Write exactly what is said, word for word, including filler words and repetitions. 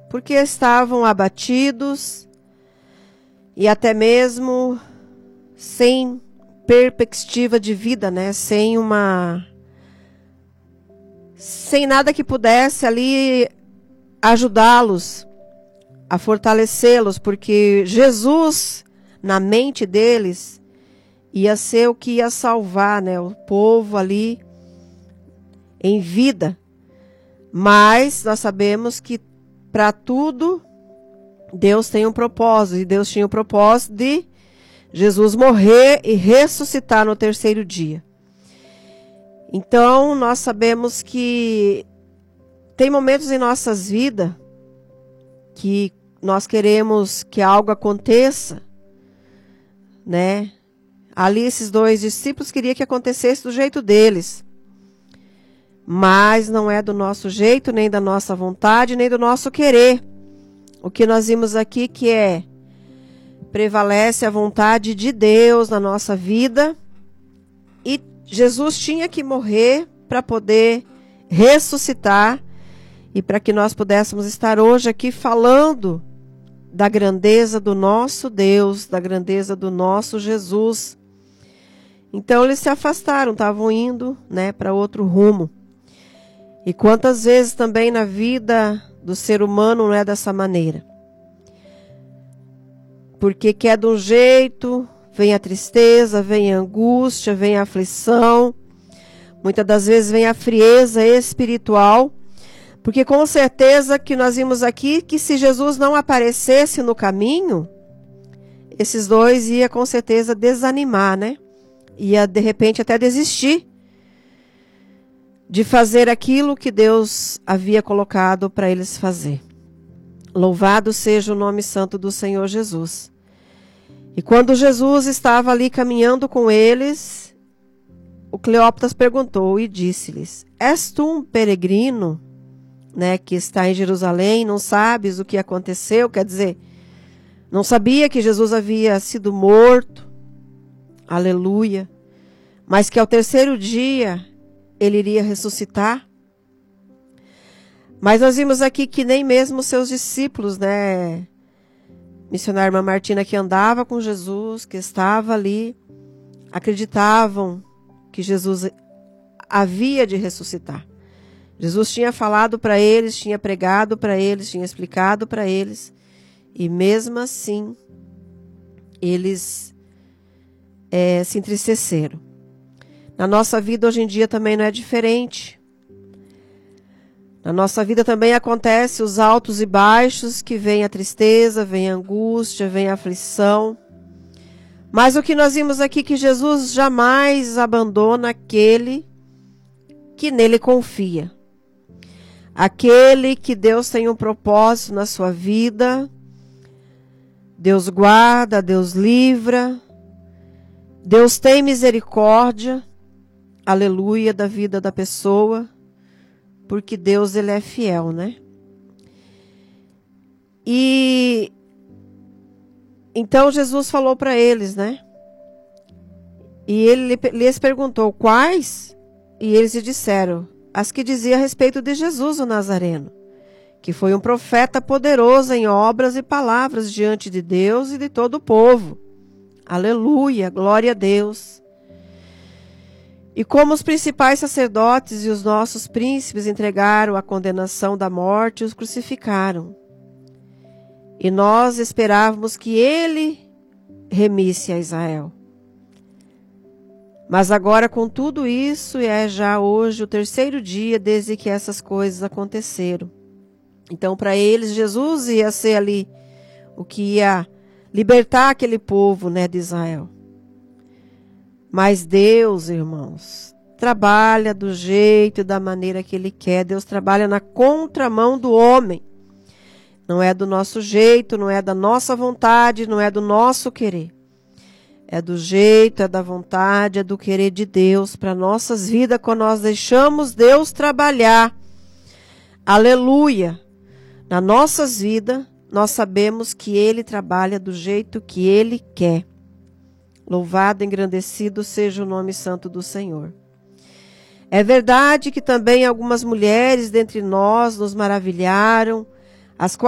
porque estavam abatidos e até mesmo sem perspectiva de vida, né? Sem uma... sem nada que pudesse ali ajudá-los, a fortalecê-los, porque Jesus, na mente deles, ia ser o que ia salvar, né, o povo ali em vida. Mas nós sabemos que para tudo Deus tem um propósito, e Deus tinha o propósito de Jesus morrer e ressuscitar no terceiro dia. Então nós sabemos que tem momentos em nossas vidas que nós queremos que algo aconteça, né? Ali esses dois discípulos queriam que acontecesse do jeito deles. Mas não é do nosso jeito, nem da nossa vontade, nem do nosso querer. O que nós vimos aqui que é, prevalece a vontade de Deus na nossa vida. E Jesus tinha que morrer para poder ressuscitar. E para que nós pudéssemos estar hoje aqui falando da grandeza do nosso Deus, da grandeza do nosso Jesus. Então eles se afastaram, estavam indo, né, para outro rumo. E quantas vezes também na vida do ser humano não é dessa maneira. Porque quer de um jeito, vem a tristeza, vem a angústia, vem a aflição. Muitas das vezes vem a frieza espiritual. Porque com certeza que nós vimos aqui que se Jesus não aparecesse no caminho, esses dois ia com certeza desanimar, né? Ia de repente até desistir de fazer aquilo que Deus havia colocado para eles fazer. Louvado seja o nome santo do Senhor Jesus. E quando Jesus estava ali caminhando com eles, o Cleópatas perguntou e disse-lhes: És tu um peregrino, né, que está em Jerusalém, não sabes o que aconteceu? Quer dizer, não sabia que Jesus havia sido morto, aleluia, mas que ao terceiro dia ele iria ressuscitar. Mas nós vimos aqui que nem mesmo seus discípulos, né, missionária irmã Martina, que andava com Jesus, que estava ali, acreditavam que Jesus havia de ressuscitar. Jesus tinha falado para eles, tinha pregado para eles, tinha explicado para eles, e mesmo assim, eles é, se entristeceram. Na nossa vida hoje em dia também não é diferente. Na nossa vida também acontece os altos e baixos, que vem a tristeza, vem a angústia, vem a aflição. Mas o que nós vimos aqui, que Jesus jamais abandona aquele que nele confia. Aquele que Deus tem um propósito na sua vida, Deus guarda, Deus livra, Deus tem misericórdia, aleluia, da vida da pessoa, porque Deus, ele é fiel, né? E então Jesus falou para eles, né? E ele lhes perguntou quais, e eles lhe disseram: as que dizia a respeito de Jesus o Nazareno, que foi um profeta poderoso em obras e palavras diante de Deus e de todo o povo. Aleluia, glória a Deus. E como os principais sacerdotes e os nossos príncipes entregaram a condenação da morte, os crucificaram. E nós esperávamos que ele remisse a Israel. Mas agora, com tudo isso, é já hoje o terceiro dia desde que essas coisas aconteceram. Então, para eles, Jesus ia ser ali o que ia libertar aquele povo, né, de Israel. Mas Deus, irmãos, trabalha do jeito e da maneira que Ele quer. Deus trabalha na contramão do homem. Não é do nosso jeito, não é da nossa vontade, não é do nosso querer. É do jeito, é da vontade, é do querer de Deus para nossas vidas, quando nós deixamos Deus trabalhar. Aleluia! Nas nossas vidas, nós sabemos que Ele trabalha do jeito que Ele quer. Louvado, engrandecido seja o nome santo do Senhor. É verdade que também algumas mulheres dentre nós nos maravilharam, as quais